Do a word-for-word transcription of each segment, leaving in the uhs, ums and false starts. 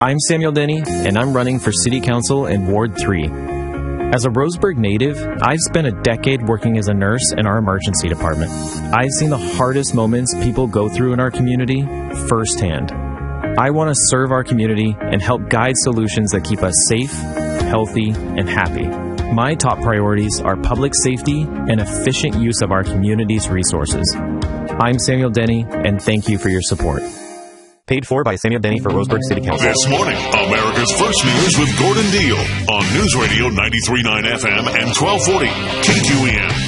I'm Samuel Denny, and I'm running for City Council in Ward three. As a Roseburg native, I've spent a decade working as a nurse in our emergency department. I've seen the hardest moments people go through in our community firsthand. I want to serve our community and help guide solutions that keep us safe, healthy, and happy. My top priorities are public safety and efficient use of our community's resources. I'm Samuel Denny, and thank you for your support. Paid for by Samuel Denny for Roseburg City Council. This morning, America's First News with Gordon Deal on News Radio ninety-three point nine F M and twelve forty K Q E M.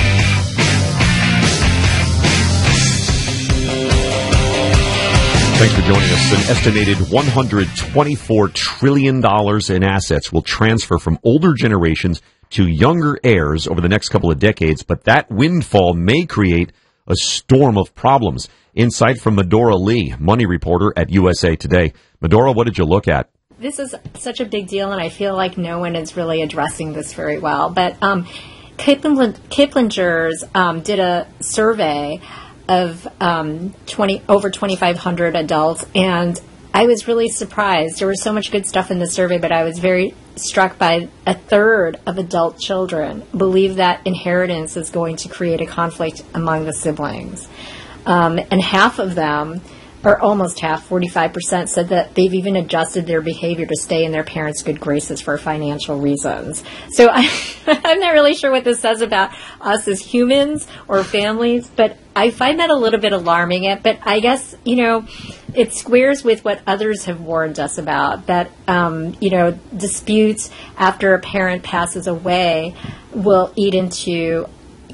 Thanks for joining us. An estimated one hundred twenty-four trillion dollars in assets will transfer from older generations to younger heirs over the next couple of decades, but that windfall may create a storm of problems. Insight from Medora Lee, money reporter at U S A Today. Medora, what did you look at? This is such a big deal, and I feel like no one is really addressing this very well. But um, Kipling, Kiplinger's um, did a survey of um, twenty over twenty-five hundred adults, and I was really surprised. There was so much good stuff in the survey, but I was very struck by a third of adult children believe that inheritance is going to create a conflict among the siblings. Um, and half of them, or almost half, forty-five percent, said that they've even adjusted their behavior to stay in their parents' good graces for financial reasons. So I, I'm not really sure what this says about us as humans or families, but I find that a little bit alarming. It, but I guess, you know, it squares with what others have warned us about, that, um, you know, disputes after a parent passes away will eat into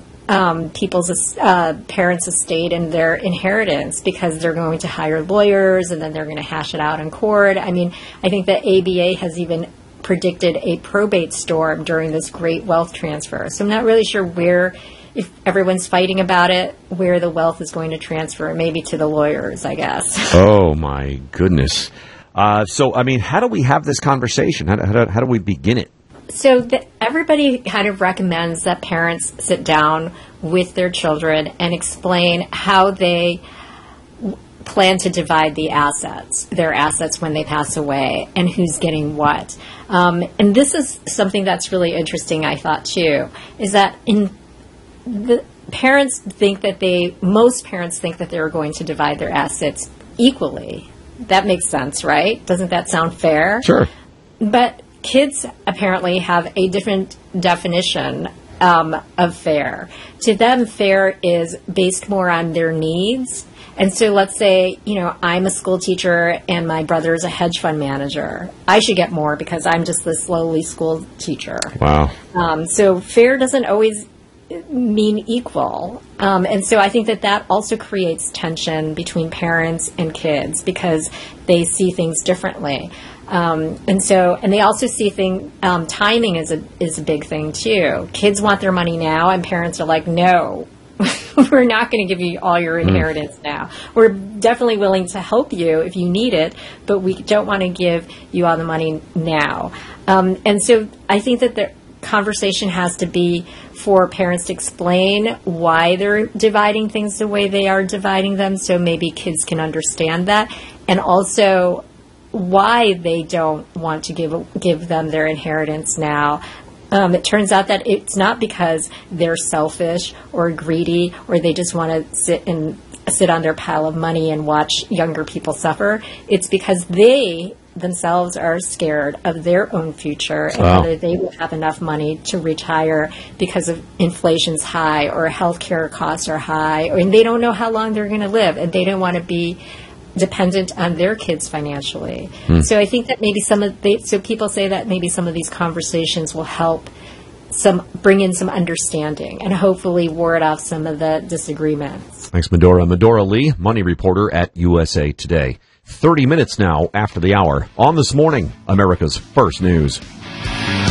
Um, people's uh, parents' estate and their inheritance, because they're going to hire lawyers and then they're going to hash it out in court. I mean, I think the A B A has even predicted a probate storm during this great wealth transfer. So I'm not really sure where, if everyone's fighting about it, where the wealth is going to transfer. Maybe to the lawyers, I guess. Oh, my goodness. Uh, so, I mean, how do we have this conversation? How, how, how do we begin it? So the, everybody kind of recommends that parents sit down with their children and explain how they w- plan to divide the assets, their assets when they pass away, and who's getting what. Um, and this is something that's really interesting, I thought, too, is that in the parents think that they, most parents think that they're going to divide their assets equally. That makes sense, right? Doesn't that sound fair? Sure. But kids apparently have a different definition um, of fair. To them, fair is based more on their needs. And so let's say, you know, I'm a school teacher and my brother is a hedge fund manager. I should get more because I'm just this lowly school teacher. Wow. Um, so fair doesn't always mean equal. Um, and so I think that that also creates tension between parents and kids because they see things differently. Um, and so, and they also see thing, um, timing is a, is a big thing too. Kids want their money now and parents are like, no, we're not going to give you all your inheritance mm. now. We're definitely willing to help you if you need it, but we don't want to give you all the money now. Um, and so I think that the conversation has to be for parents to explain why they're dividing things the way they are dividing them, so maybe kids can understand that, and also why they don't want to give give them their inheritance now. Um, it turns out that it's not because they're selfish or greedy or they just want to sit and sit on their pile of money and watch younger people suffer. It's because they themselves are scared of their own future and wow. whether they will have enough money to retire because of inflation's high or healthcare costs are high, or, and they don't know how long they're going to live, and they don't want to be dependent on their kids financially. Hmm. So I think that maybe some of the, so people say that maybe some of these conversations will help some bring in some understanding and hopefully ward off some of the disagreements. Thanks, Medora. Medora Lee, money reporter at U S A Today. thirty minutes now after the hour on This Morning, America's First News.